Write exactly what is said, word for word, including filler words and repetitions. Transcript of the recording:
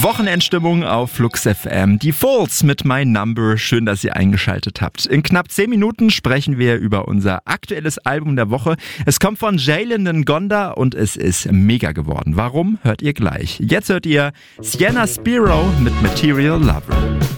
Wochenendstimmung auf Flux F M. Die Fools mit My Number. Schön, dass ihr eingeschaltet habt. In knapp zehn Minuten sprechen wir über unser aktuelles Album der Woche. Es kommt von Jalen Ngonda und es ist mega geworden. Warum? Hört ihr gleich. Jetzt hört ihr Sienna Spiro mit Material Lover.